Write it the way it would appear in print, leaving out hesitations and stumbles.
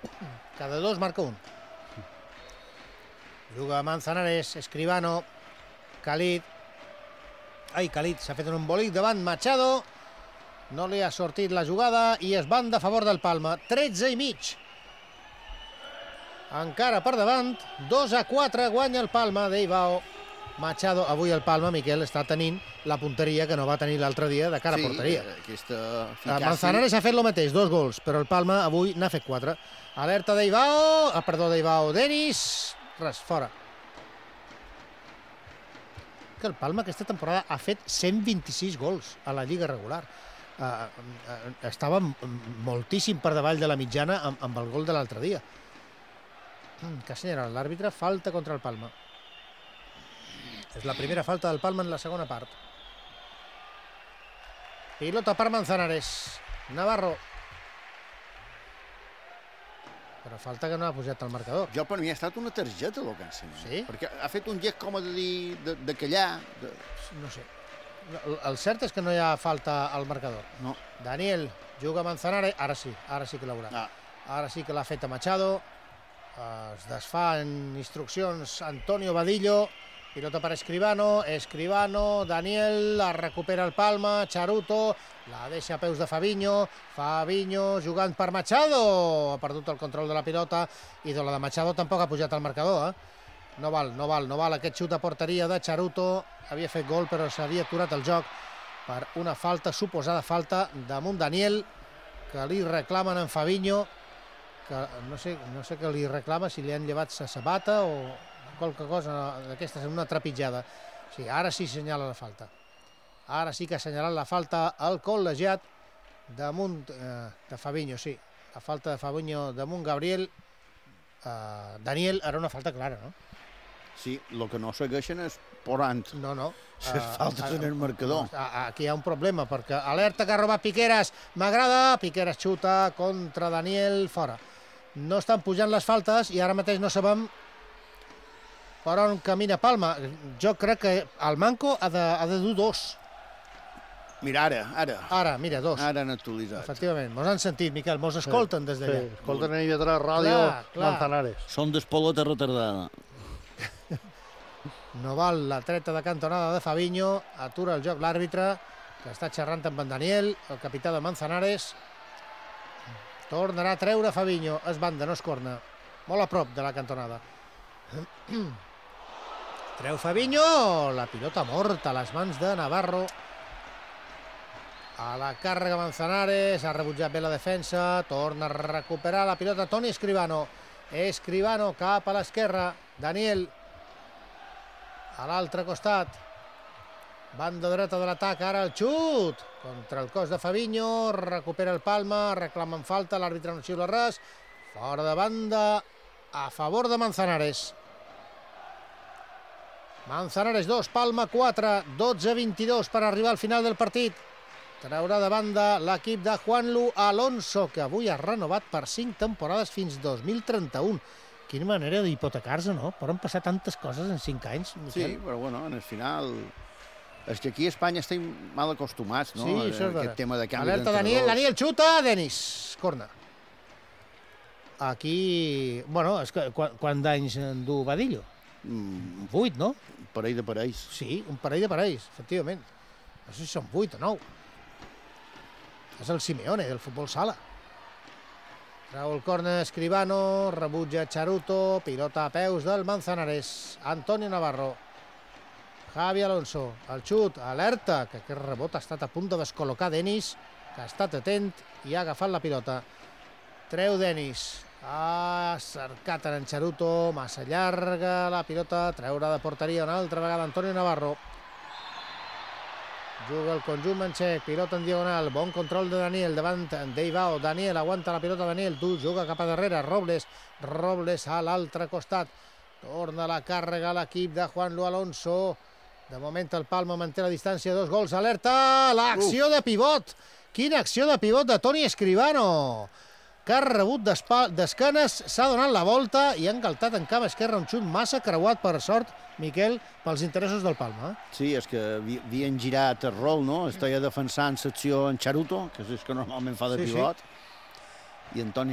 Cada dos marca un. Juga Manzanares, Escribano, Khalid. Ai, Khalid s'ha fet un embolic davant Machado. No li ha sortit la jugada i es banda a favor del Palma. 13,5. Encara per davant. 2-4 guanya el Palma d'Eivao. Machado, avui el Palma, Miquel, està tenint la punteria que no va tenir l'altre dia de cara a porteria. Manzanares ha fet el mateix, 2 gols, però el Palma avui n'ha fet 4. Alerta d'Eivao, d'Eivao, Denis, res, fora. Que el Palma aquesta temporada ha fet 126 gols a la Lliga regular. Estava moltíssim per davall de la mitjana amb el gol de l'altre dia. Que assenyala l'àrbitre, falta contra el Palma. És la primera falta del Palma en la segona part. Pilota per Manzanares. Navarro. Però falta que no ha pujat al marcador. Jo, per mi, ha estat una targeta el que ensenyat. Sí? Perquè ha fet un gest com a de dir, de callar. No sé. El cert és que no hi ha falta al marcador. No. Daniel juga a Manzanares. Ara sí que l'haurà. Ara sí que l'ha fet a Machado. Es desfà en instruccions Antonio Vadillo. Pilota per Escribano, Daniel, la recupera el Palma, Charuto, la deixa a peus de Fabinho jugant per Machado, ha perdut el control de la pilota i de la de Machado tampoc ha pujat al marcador. No val aquest xut a porteria de Charuto, havia fet gol però s'havia aturat el joc per una falta, suposada falta damunt Daniel, que li reclamen en Fabinho, que no sé què li reclama, si li han llevat sa sabata o qualque cosa d'aquestes, una trepitjada. Sí, ara sí assenyala la falta. Ara sí que ha assenyalat la falta al col·legiat damunt de Fabinho, sí. La falta de Fabinho damunt Gabriel. Daniel, era una falta clara, no? Sí, el que no segueixen és porant. No. Les faltes en el marcador. Aquí hi ha un problema, perquè alerta que ha robat Piqueras. M'agrada, Piqueras xuta contra Daniel, fora. No estan pujant les faltes i ara mateix no sabem per on camina Palma. Jo crec que el Manco ha de dur 2. Mira, ara. Ara, mira, 2. Ara han actualitzat. Efectivament, mos han sentit, Miquel, mos escolten des d'allà. Sí, escolten ahí detrás ràdio Manzanares. Són d'espoleta retardada. No val la treta de cantonada de Fabinho, atura el joc l'àrbitre, que està xerrant amb en Daniel, el capità de Manzanares. Tornarà a treure Fabinho, es banda, no es corna. Molt a prop de la cantonada. Treu Fabinho, la pilota morta a les mans de Navarro. A la càrrega Manzanares, ha rebutjat bé la defensa, torna a recuperar la pilota Toni Escribano. Escribano cap a l'esquerra, Daniel a l'altre costat. Banda dreta de l'atac, ara el xut contra el cos de Fabinho, recupera el Palma, reclamen falta, l'àrbitre no xiula res, fora de banda, a favor de Manzanares. Manzanares 2, Palma 4, 12-22 per arribar al final del partit. Traurà de banda l'equip de Juanlu Alonso, que avui ha renovat per 5 temporades fins 2031. Quina manera d'hipotecar-se, no? Poden passar tantes coses en 5 anys, Miquel. Sí, però bueno, en el final... És que aquí a Espanya estem mal acostumats, no? Sí, això és aquest tema de canvi d'entrenadors. Alerta Daniel xuta, Denis, corna. Aquí, bueno, és que quants anys en du Vadillo? 8, no? Un parell de parells. Sí, un parell de parells, efectivament. No sé si són 8 o 9. És el Simeone del futbol sala. Trau el córner Escribano, rebutja Charuto, pilota a peus del Manzanares. Antonio Navarro. Javi Alonso, el xut, alerta, que aquest rebot ha estat a punt de descol·locar Denis, que ha estat atent i ha agafat la pilota. Treu Denis, ha cercat en Charuto, massa llarga la pilota, treure de porteria una altra vegada Antonio Navarro. Juga el conjunt manxec, pilota en diagonal, bon control de Daniel, davant d'Eivao, Daniel aguanta la pilota, Daniel, juga cap a darrere, Robles a l'altre costat, torna la càrrega a l'equip de Juanlu Alonso. De moment el Palma manté la distància, 2 gols, alerta, l'acció de pivot. Quina acció de pivot de Toni Escribano, que ha rebut d'esquenes, s'ha donat la volta i ha engaltat en camp esquerra un xut massa creuat, per sort, Miquel, pels interessos del Palma. Sí, és que havien girat el rol, no? Estava defensant l'acció en Charuto, que és que normalment fa de pivot, i Antoni